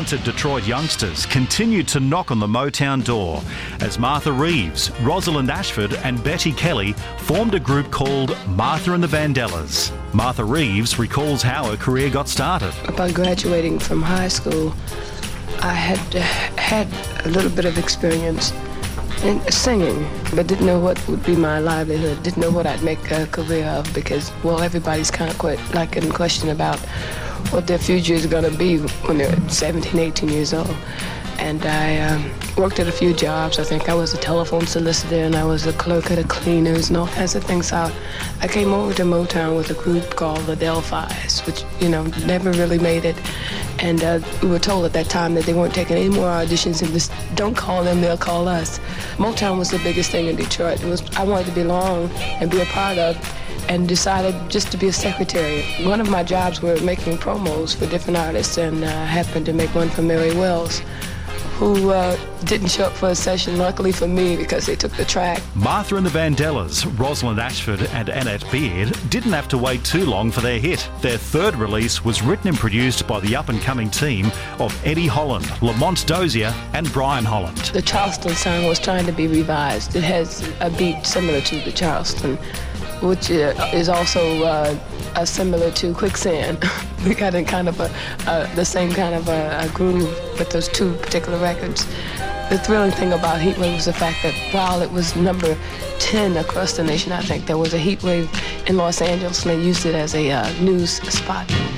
talented Detroit youngsters continued to knock on the Motown door as Martha Reeves, Rosalind Ashford and Betty Kelly formed a group called Martha and the Vandellas. Martha Reeves recalls how her career got started. Upon graduating from high school, I had a little bit of experience in singing, but didn't know what would be my livelihood, didn't know what I'd make a career of because, well, everybody's kind of quite like in question about what their future is going to be when they're 17, 18 years old. And I worked at a few jobs. I think I was a telephone solicitor and I was a clerk at a cleaners and all kinds of things. So I came over to Motown with a group called the Delphis, which, never really made it. And we were told at that time that they weren't taking any more auditions and just don't call them, they'll call us. Motown was the biggest thing in Detroit. I wanted to belong and be a part of, and decided just to be a secretary. One of my jobs were making promos for different artists, and I happened to make one for Mary Wells, who didn't show up for a session, luckily for me, because they took the track. Martha and the Vandellas, Rosalind Ashford and Annette Beard didn't have to wait too long for their hit. Their third release was written and produced by the up-and-coming team of Eddie Holland, Lamont Dozier and Brian Holland. The Charleston song was trying to be revised. It has a beat similar to the Charleston, which is also similar to Quicksand. We got in kind of the same kind of a groove with those two particular records. The thrilling thing about Heatwave was the fact that while it was number 10 across the nation, I think there was a heatwave in Los Angeles and they used it as a news spot.